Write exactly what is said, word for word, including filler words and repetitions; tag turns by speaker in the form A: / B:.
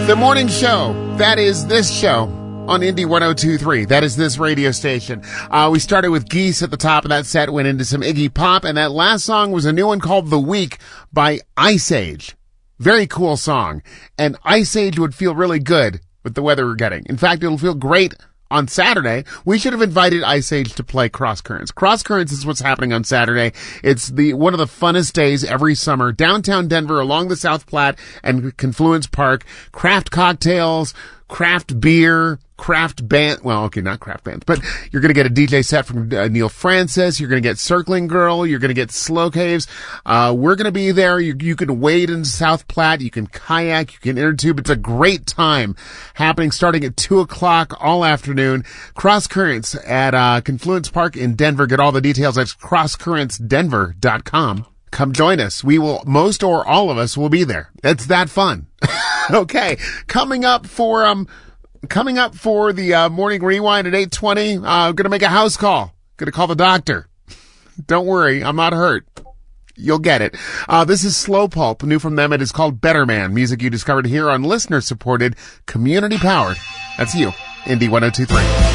A: The morning show, that is this show on Indie one oh two point three. That is this radio station. Uh, we started with Geese at the top, and that set went into some Iggy Pop, and that last song was a new one called The Week by Ice Age. Very cool song. And Ice Age would feel really good with the weather we're getting. In fact, it'll feel great on Saturday. We should have invited Ice Age to play Cross Currents. Cross Currents is what's happening on Saturday. It's the one of the funnest days every summer. Downtown Denver along the South Platte and Confluence Park. Craft cocktails, craft beer, craft band. Well, okay, not craft bands, but you're going to get a D J set from uh, Neil Francis. You're going to get Circling Girl. You're going to get Slow Caves. Uh, we're going to be there. You, you can wade in South Platte. You can kayak. You can inner tube. It's a great time happening starting at two o'clock all afternoon. Cross Currents at uh, Confluence Park in Denver. Get all the details at cross currents denver dot com. Come join us. We will, most or all of us will be there. It's that fun. Okay. Coming up for, um, coming up for the, uh, morning rewind at eight twenty, uh, I'm gonna make a house call. Gonna call the doctor. Don't worry. I'm not hurt. You'll get it. Uh, this is Slow Pulp. New from them. It is called Better Man. Music you discovered here on listener supported, community powered. That's you. Indie one oh two point three.